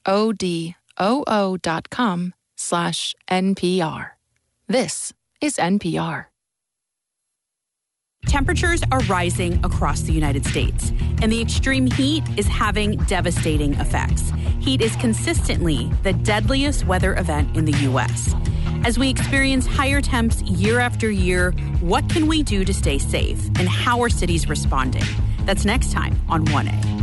odoo.com/NPR. This is NPR. Temperatures are rising across the United States, and the extreme heat is having devastating effects. Heat is consistently the deadliest weather event in the U.S. As we experience higher temps year after year, what can we do to stay safe, and how are cities responding? That's next time on 1A.